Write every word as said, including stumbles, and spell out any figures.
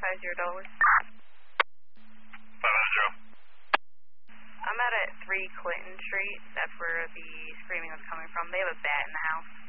five zero dollars. five zero. I'm out at three Clinton Street. That's where the screaming was coming from. They have a bat in the house.